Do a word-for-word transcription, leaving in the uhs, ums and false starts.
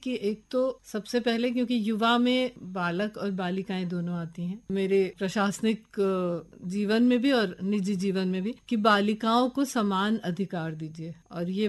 कि एक तो सबसे पहले क्योंकि युवा में बालक और बालिकाएं दोनों आती हैं मेरे प्रशासनिक जीवन में भी और निजी जीवन में भी, कि बालिकाओं को समान अधिकार दीजिए। और ये